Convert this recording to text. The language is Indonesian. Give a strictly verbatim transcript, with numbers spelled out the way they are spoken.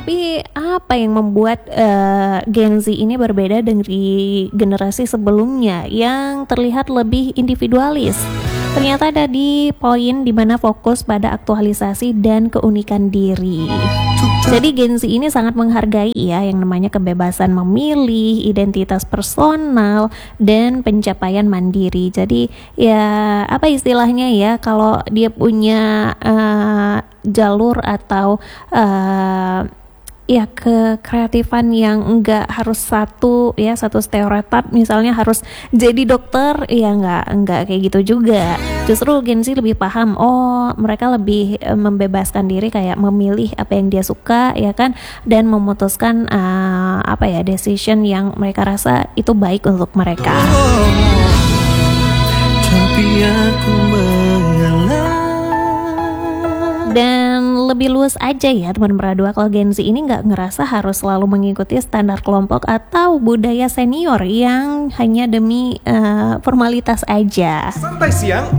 Tapi apa yang membuat uh, Gen Z ini berbeda dari generasi sebelumnya yang terlihat lebih individualis? Ternyata ada di poin di mana fokus pada aktualisasi dan keunikan diri. Jadi Gen Z ini sangat menghargai ya yang namanya kebebasan memilih, identitas personal, dan pencapaian mandiri. Jadi ya apa istilahnya ya, kalau dia punya uh, jalur atau uh, ya kekreatifan yang enggak harus satu ya satu stereotip, misalnya harus jadi dokter, ya enggak enggak kayak gitu juga. Justru Gen Z lebih paham, oh mereka lebih e, membebaskan diri, kayak memilih apa yang dia suka ya kan, dan memutuskan uh, apa ya decision yang mereka rasa itu baik untuk mereka. Oh, tapi aku mengalah. Dan lebih luas aja ya teman Meradua, kalau Gen Z ini nggak ngerasa harus selalu mengikuti standar kelompok atau budaya senior yang hanya demi uh, formalitas aja. Santai siang.